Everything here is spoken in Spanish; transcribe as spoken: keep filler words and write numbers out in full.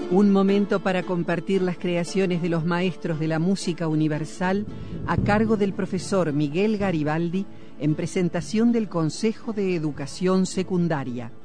Un momento para compartir las creaciones de los maestros de la música universal a cargo del profesor Miguel Garibaldi en presentación del Consejo de Educación Secundaria.